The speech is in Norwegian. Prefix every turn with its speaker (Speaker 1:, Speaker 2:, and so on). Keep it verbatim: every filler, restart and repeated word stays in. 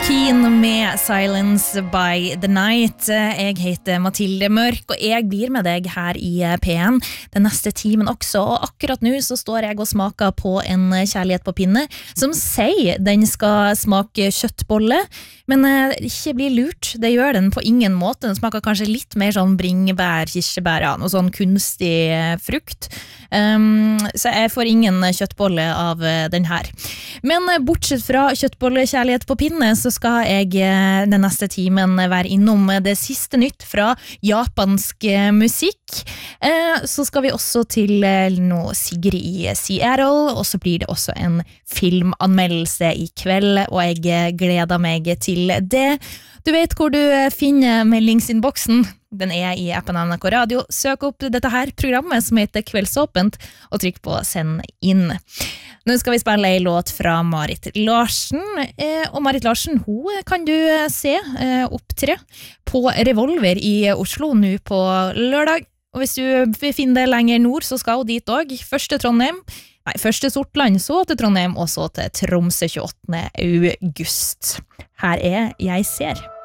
Speaker 1: Keen med Silence by the Night. Jeg heter Mathilde Mørk, og jeg blir med deg her i P en den neste timen også. Og akkurat nå så står jeg og smaker på en kjærlighet på pinne, som sier den skal smake kjøttbolle, men ikke bli lurt. Det gjør den på ingen måte. Den smaker kanskje litt mer sånn bringebær, kirsebær, ja, noe sånn kunstig frukt. Um, så jeg får ingen kjøttbolle av den her. Men bortsett fra kjøttbollekjærlighet på pinne, så skal jeg den neste timen være innom det siste nytt fra japansk musikk. Så skal vi også til noe Sigrid i Seattle, og så blir det også en filmanmeldelse i kveld, og jeg gleder meg til det. Du vet hvor du finner meldingsinnboksen. Den er i appen N R K Radio. Søk opp dette her programmet som heter Kveldsåpent, og trykk på send inn. Nå skal vi spille en låt fra Marit Larsen, og Marit Larsen, hun kan du se opptre på Revolver i Oslo nå på lørdag. Og hvis du finner det lenger nord, så skal hun dit også. Først til Trondheim, nei, først til Sortland, så til Trondheim, og så til Tromsø tjueåttende august. Her er Jeg ser.